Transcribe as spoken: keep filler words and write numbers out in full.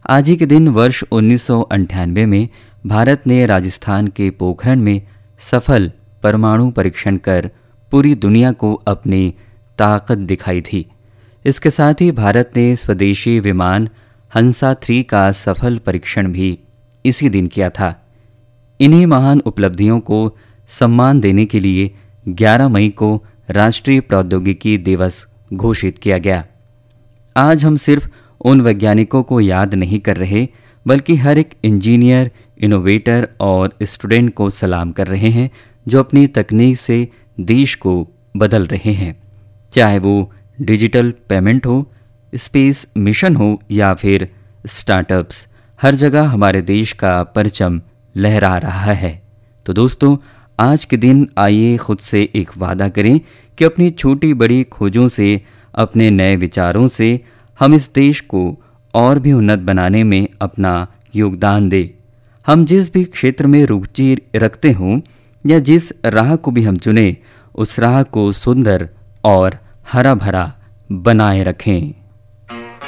आज ही के दिन वर्ष उन्नीस सौ अंठानवे में भारत ने राजस्थान के पोखरण में सफल परमाणु परीक्षण कर पूरी दुनिया को अपनी ताकत दिखाई थी। इसके साथ ही भारत ने स्वदेशी विमान हंसा थ्री का सफल परीक्षण भी इसी दिन किया था। इन्हीं महान उपलब्धियों को सम्मान देने के लिए ग्यारह मई को राष्ट्रीय प्रौद्योगिकी दिवस घोषित किया गया। आज हम सिर्फ उन वैज्ञानिकों को याद नहीं कर रहे, बल्कि हर एक इंजीनियर, इनोवेटर और स्टूडेंट को सलाम कर रहे हैं जो अपनी तकनीक से देश को बदल रहे हैं। चाहे वो डिजिटल पेमेंट हो, स्पेस मिशन हो या फिर स्टार्टअप्स, हर जगह हमारे देश का परचम लहरा रहा है। तो दोस्तों, आज के दिन आइए खुद से एक वादा करें कि अपनी छोटी बड़ी खोजों से, अपने नए विचारों से हम इस देश को और भी उन्नत बनाने में अपना योगदान दें। हम जिस भी क्षेत्र में रुचि रखते हों या जिस राह को भी हम चुनें, उस राह को सुंदर और हरा भरा बनाए रखें।